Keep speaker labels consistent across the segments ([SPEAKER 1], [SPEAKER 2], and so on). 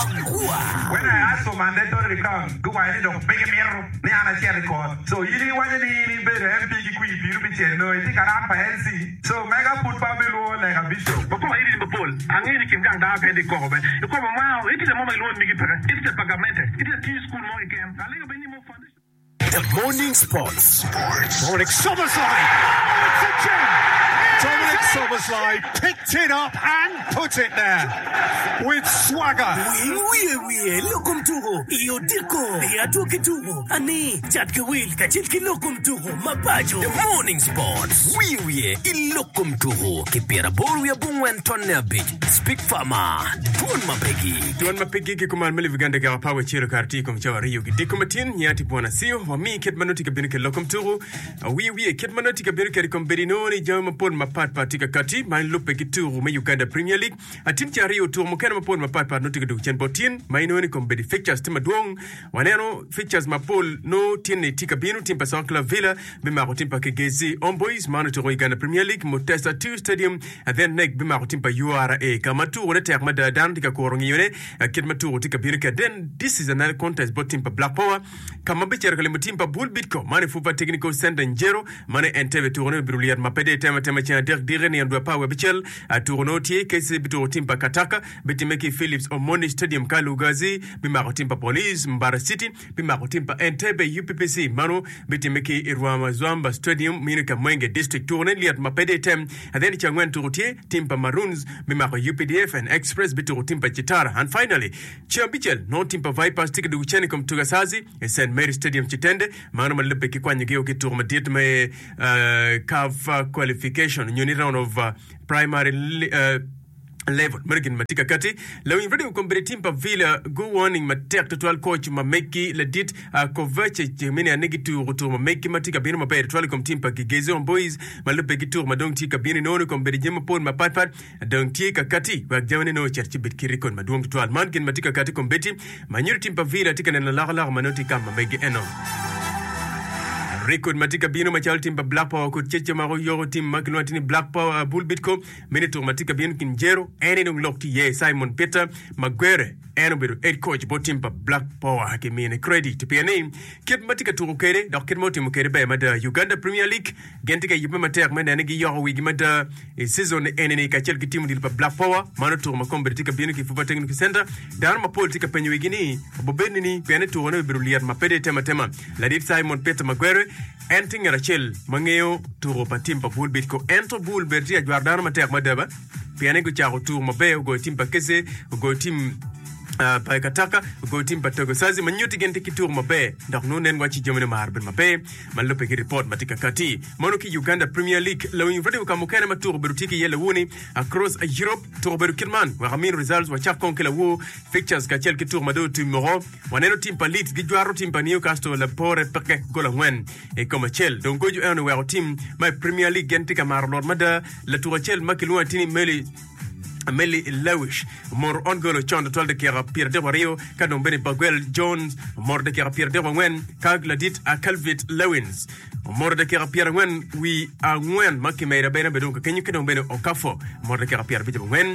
[SPEAKER 1] When I asked for mandatory record, go I need to big mirror, me and a share record. So you didn't want any better MP you know, I think I'm fancy. So mega put Babylon like a bishop. But come in the pool, I'm going to keep down the cover. You come around, it is a moment alone, it's the Pagamente, it is a tea school morning camp. I'll leave any more fun.
[SPEAKER 2] The morning sports. Dominic Szoboszlai. Oh, it's a gem. Dominic Szoboszlai picked it up and put it there with swagger.
[SPEAKER 3] We lokum tuho. Iyo diko. Iya tuki tuho. Ani chatke will kachilki lokum tuho. Mapajo. The morning sports. We ilokum tuho. Kipira boru ya bungwen tonne big. Speak farmer. Duan mapegi kikumal mali viganda gawa pawe chiro karti kum chawa riyo. Diko matin nyati buwana siyo. Mi kit manuti kabinike lokum turu we kit manuti kabinike rikombedino ni jama pon mapat patika kati main lupe kituru me Uganda Premier League atim chario turu mokana mapon mapat pat notika du chen botin maino ni kombedi fixtures tima duong waneno fixtures mapol no tini tika binu timpa Sankla Villa bima timpa Kegezi Homeboys mano turu Uganda Premier League Mutesa 2 Stadium and then nek bima timpa URA kamatu wone tek mada dan tika korongi yone kit maturu tika binike then this is another contest bot timpa Black Power kamabiche rekale timpa Bulbitco mane fupa technical center njero mane entebe tourno brulier mapede tema chana dire ni andwa pa webichel tourno tie kese bitu timpa Kataka bitimeki Philips Omoni Stadium Kalugazi bima timpa Police Mbara City bima timpa Entebbe UPPC mano bitimeki Irwama Zwamba Stadium minika Mwenge District tourne liat mapede tem and then changwen tourtie timpa Maroons bima UPDF and Express bitu timpa Chitara and finally Chambichel no timpa Vipers ticket ucheni kumtugasazi St Mary Stadium Chitende mano malipe kikwanye geo kitu madit me CAF qualification nyoni round of primary level mergin matika kati la winvedi ukombere timpa Villa go warning matek total coach mameki ledit kovache jemini anegitu rutu mameki matika bino mabere twali kom timpa Kegezi Homeboys malupe kitu madong tika bino nono kombere jema pon mapatpat dong tika kati wa jamani no cherchi bitkirikon madong twal mankin matika kati kombeti manyuri timpa Villa tika na la manoti kama megi eno record matika bino machal timpa Black Power ko cheche maro yoro tim makilwatini Black Power Bulbitco minute matika bino kinjero ene no lokti ye Simon Peter Maguire eno beru head coach bo timpa Black Power hakimine credit to PNA kit matika turukere dak kit moti mukere be mada Uganda Premier League gentika yipe matek mena ngi yoro wigi mada season ene ka chel timu dilpa Black Power mano tur makombe tika bino ki fuba technical center dan ma politika penyu wigi ni bobeni ni pene turone beru liat mapede tema la dit Simon Peter Maguire enting Rachel mangeo turo patimpa Bulbitco ento Bulberti ajwardano matek madaba piane go charo turo mabe go timpa Kese go tim pa Kataka go timpa Togo sazi manyuti gente kituro mabe dak no nen wachi jomene marben mabe malope ki report matika kati monoki Uganda Premier League law invade ukamukana maturo berutiki yele woni across Europe turo berukirman wa ramin results wa chakon kila wo fixtures ka chel kituro mado timoro waneno timpa Leeds gijwaro timpa Newcastle la pore peke gola wen e comme chel donc goju eno wa team my Premier League gente ka marlor mada la turo chel makilwa tini Meli Lewish mor on golo chond tolde kera Pierre de Wario kadon beni Baguel Jones mor de kera Pierre de Wen kagla dit a Calvert Lewins mor de kera Pierre Wen we are wen makimeira bena bedon kenyu kadon beni Okafo mor de kera Pierre de Wen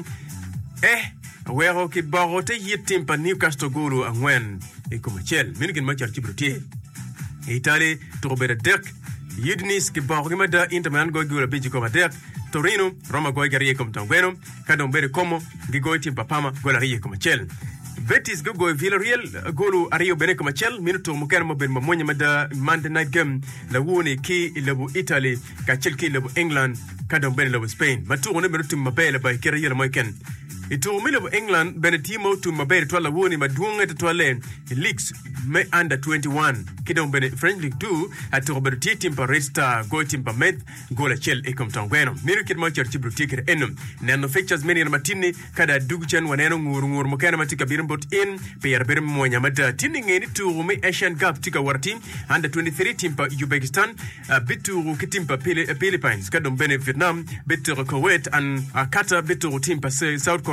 [SPEAKER 3] wero ki barote yitim pa Newcastle golo a wen e comme chel minigin machar chibrutie Italy to Robert Dirk Yidnis ki barogimada Interman go golo beji ko Dirk Torino, Roma goigariye comme Tangweno, Kadombere como, Gigoiti Papama, Golariye comme Chel. Betis go Villarreal, Golo Ario Bene comme Chel, Minuto Mukermo Ben Mamonya Mada, Monday night game, La Wone Ki, Lebu Italy, Kachelki Lebu England, Kadombere Lebu Spain. Matu on Minutum Mabele by Kerriel Moiken. Ito Milo England, Benetimo to Mabere Twala Woni, Madunga to Toile, Leaks, May under 21, Kidon Bene French League 2, at Robert Timpa Resta, Go Timpa Med, Gola Chel Ecom Tangweno, Mirikid Mocher Chibru Ticket Enum, Nano Fixtures Many and Matini, Kada Duguchan, Waneno, Mukana Matika Birimbot in, Pierre Birmoya Mata, Tinning in to Me Asian Cup Tika War team, under 23 Timpa Uzbekistan, Bitu Kitimpa Philippines, Kadon Bene Vietnam, Bitu Kuwait, and Qatar Bitu Timpa South Korea.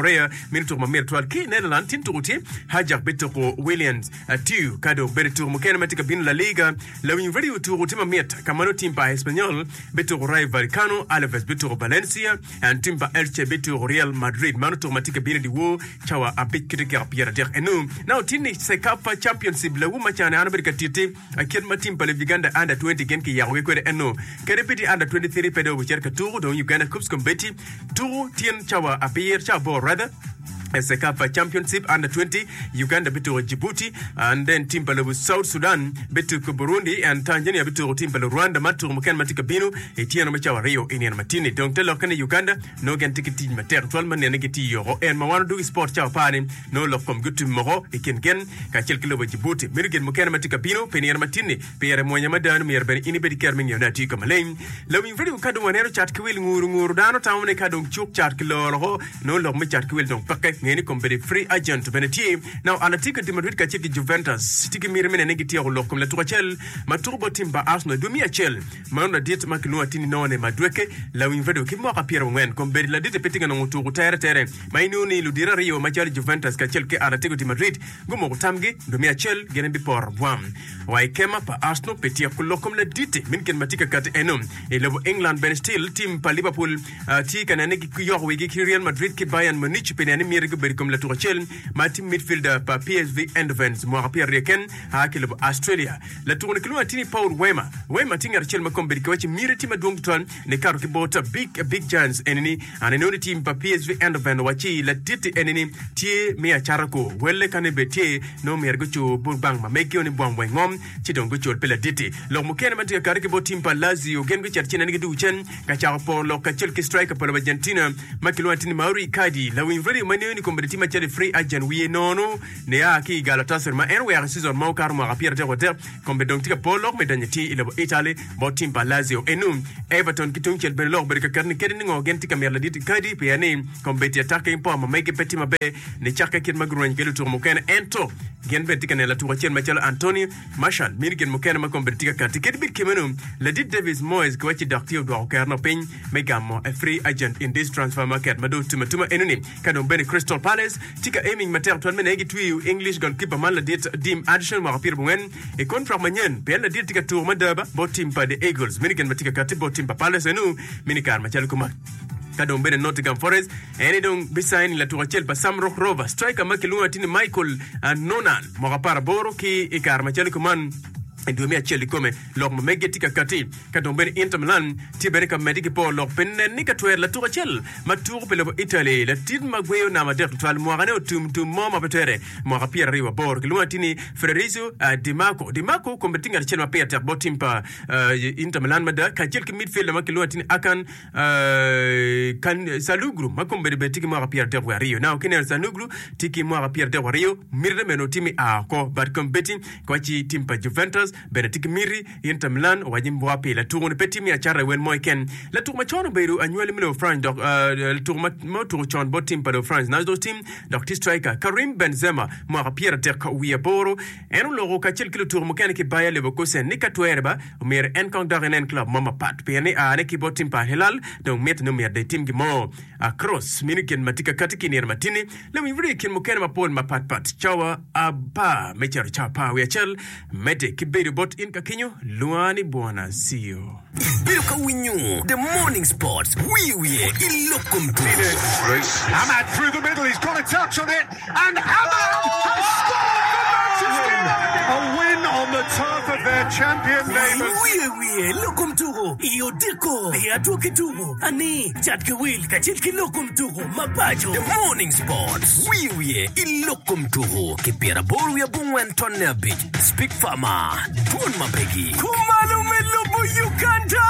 [SPEAKER 3] Korea minuto mamir twal ki Netherlands tin tuti hajak beto Williams tiu kado beto mukena matika bin La Liga la win radio tuti mamir kamano timpa Espanyol beto Rayo Vallecano Alaves beto Valencia and timpa Elche beto Real Madrid manuto matika bin di wo chawa abit kitika Pierre der enu now tini Sekafa Championship la wuma chana America titi akien matimpa le Uganda under 20 gen ki yawe kwede enu kerepiti under 23 pedo wicherka turu don Uganda Cups Competi turu tien chawa apir chawa rather Sekafa Championship under 20 Uganda beto Djibouti and then Timbalo South Sudan beto Burundi and Tanzania beto Timbalo Rwanda matu muken matika binu etiano mecha Rio Inian Matini donc telo kana Uganda no gen tikiti mater tolman ne ngiti yo en mawano du sport cha pani no lo kom gutu moro iken gen ka chelkilo Djibouti mirgen muken matika binu penian Matini pere monya madan mer ben ini bedi kermen yo nati kamalen lawin video kadu wanero chat kwil nguru dano tawne kadu chuk chat kilo no lo me chat kwil donc pakke ngeni kombedi free agent beneti now anatika di Madrid ka cheki Juventus tiki miremene negiti ya lokum la turachel maturbo timba Arsenal dumia chel maana dit makinu atini none madweke la winvedo kimwa kapira mwen kombedi la dit petinga no muturu tere mainu ni ludira Rio machali Juventus ka chelke anatika di Madrid gumo kutamgi dumia chel genembi por bwam waikema pa Arsenal petia kulokum la dit minken matika kat enum elebo England ben still team pa Liverpool tika na negi kuyo wigi Real Madrid ki Bayern Munich penani mirego comme la Tourachel ma team midfielder pa PSV Eindhoven mo rapia reken ha kelebo Australia la tourne kilo atini Paul Wema tinga rachel ma kombe kwachi miriti madong ton ne karo kibota big giants enini anenoni team pa PSV Eindhoven wachi la titi enini tie mea charako welle kane betie no mergo chu burbang ma mekio ni bwangwe ngom chidongo chol pela diti lo mukene mantika karo kibota team pa Lazio gen go charchina ngi duchen ka chapo lo ka chelki striker pa Argentina ma kilo atini Mauri Icardi la win very mani ni tima chali free agent we nono ne aki Galatasaray ma enwe ya season ma ukar ma rapia de hotel kombe donc tika polo me danyati ile Italy bo timpa Lazio enu Everton kitung chel ben log berka karni kedin ngo genti kamera dit kadi pe yani kombe ti attaque impo ma meke petit ma be ne chaka kin magruan gelu tour mo ken ento gen ben tika ne la tour chen ma chel Anthony Martial mir gen mo ken ma kombe tika kati kedi bit kemenu le dit Davis Moyes ko wachi docteur do karno pen me gammo a free agent in this transfer market ma do tuma enuni kado ben Crystal Palace tika aiming mater to men egi twi English goalkeeper man la dit dim addition ma rapir bungen e contract manyen pe la dit tika tour madaba bo team pa the Eagles miniken matika kati bo team pa Palace enu minikar ma chal kuma kado mbene Nottingham Forest eni don bisaini la turachel pa Sam Rover striker makilunga tini Michael Nonan mo rapara boro ki ikar ma chal kuma Endumia cheli come log megetika kati kadombeni Inter Milan tibere ka mediki po log penne nika tuer la tour chel ma tour pele Italy la tid magweo na mader twal mo gane tum moma betere mo rapia riwa bor kilwatini Federico Di Marco kombetinga chel ma peter botimpa Inter Milan mada ka chel ki midfield ma kilwatini akan kan Salugru ma kombedi betiki mo rapia de Rio now kiner Salugru tiki mo rapia de Rio mirre meno timi ko but competing kwachi timpa Juventus Benetik Miri Inter Milan wajimbo wapi la tour ne petimi a charre wen moiken la tour machono beru annuel milo France donc la tour moto chon botim pa de France na do team donc striker Karim Benzema mo rapia de ka wiaboro en lo ka chel kilo tour mo ken ki Bayer Leverkusen ni ka toerba mer en kan darenen club mama pat pene a ne ki botim pa Hilal donc met no mer de team gi mo across miniken matika katiki ni matini le mi vri kin mo ken ma pol ma pat chawa aba mecher chapa we chel mete ki bot in kakinyo luani buona sio
[SPEAKER 4] Biruka winyu the morning sports we ilokum to
[SPEAKER 2] Ahmad through the middle, he's got a touch on it and Ahmad has scored a win on the turf of their champion neighbours.
[SPEAKER 4] We lokum to iyo diko ya tukitugo ani chatkewil kachilki lokum to mapajo the morning sports we ilokum to kipira boru ya bungwen tonne beach speak farmer don mabegi kumalo melobo Uganda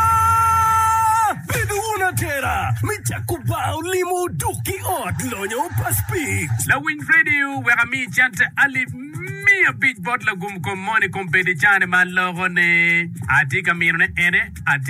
[SPEAKER 4] Biduna tera michakuba limo duki ot lonyo paspik
[SPEAKER 5] la win radio wera mi chante ali mia big bot la gum kom moni kompedi chane malorone atika mirne ene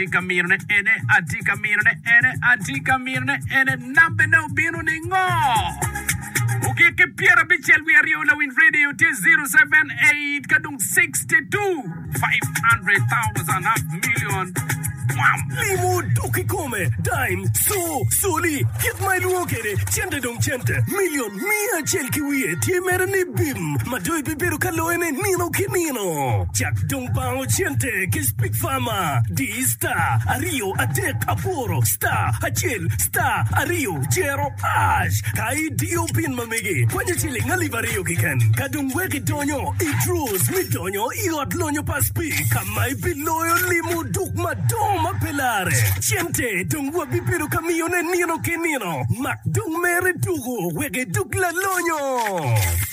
[SPEAKER 5] nambe no binu ningo okay ke Pierre Bichel we are on win radio T078 kadung 62 500,000 half million
[SPEAKER 4] bwam. Limo duki come, dime, soli, kit my luokere, chente dong chente, million, mia chel kiwie, tie mere ni bim, madoi bibiru kaloene nino kinino. Chak dong bao chente, kis big fama, di star, ario, atek, aporo, star, achel, star, ario, jero, ash, kai dio pin mamigi, kwenye chile ngali vario kiken, kadung weki donyo, idrus, mi donyo, iot lonyo paspi, kamay piloyo limo duk madoma pelare, chente, dong wabibiru kamione nino kinino, mak dong mere dugo, wege duk la lonyo.